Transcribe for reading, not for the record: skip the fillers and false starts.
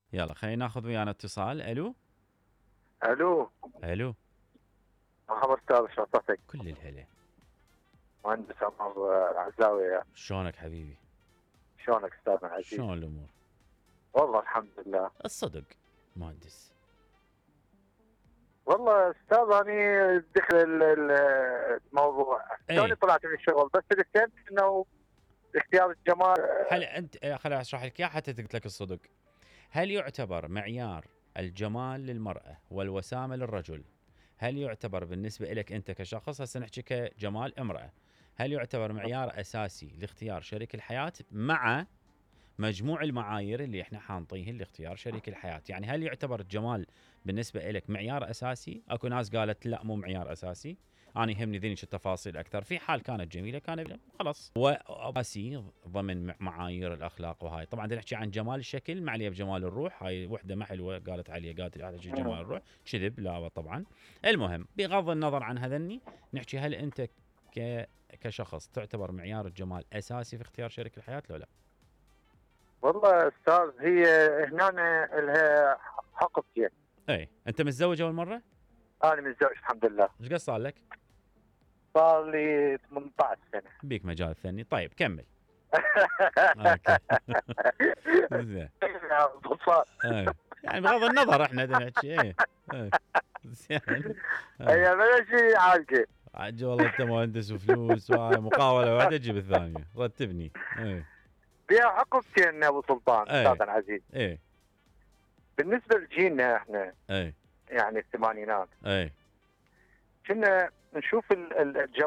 يلا خلينا ناخذ ويانا اتصال. الو. الو، الو. مرحبا استاذ، شو صحتك؟ كل الهلا. مهندس عمر العزاوي. شلونك حبيبي؟ شلونك استاذنا العزيز؟ شلون الامور؟ والله الحمد لله. الصدق مهندس. والله استاذ اني دخل الموضوع اي توني طلعت من الشغل، بس اكتشفت انه اختيار الجمال. هل انت خليني اشرح لك اياه حتى قلت لك الصدق. هل يعتبر معيار الجمال للمرأة والوسامة للرجل، هل يعتبر بالنسبة لك أنت كشخص، هسه نحكي كجمال امرأة، هل يعتبر معيار أساسي لاختيار شريك الحياة مع مجموع المعايير اللي احنا حانطيه لاختيار شريك الحياة؟ يعني هل يعتبر الجمال بالنسبة لك معيار أساسي؟ أكو ناس قالت لا مو معيار أساسي، أنا يهمني ذني التفاصيل أكثر. في حال كانت جميلة كان خلاص وأساسي ضمن معايير الأخلاق. وهاي طبعا نحكي عن جمال الشكل ما عليه بجمال الروح. هاي وحدة ما حلوة قالت عليه، قالت هذا شيء جمال الروح، كذب لا طبعا. المهم بغض النظر عن هذني نحكي، هل أنت كشخص تعتبر معيار الجمال أساسي في اختيار شريك الحياة لو لا؟ والله استاذ هي هنا لها حقبتين. اي انت متزوج اول مره؟ انا متزوج الحمد لله، ايش قد صار لك؟ صار لي 18 سنه. بيك مجال ثاني. طيب كمل. اوكي. زين. اي يعني بغض النظر احنا بدنا نحكي. اي زين. هي بلا شيء عالقه. عجي والله انت مهندس وفلوس وهاي مقاوله واحده تجيب الثانيه، رتبني. اي فيها حقبتين ابو سلطان استاذ العزيز. اي بالنسبه لجيلنا احنا اي يعني الثمانينات اي كنا نشوف الجو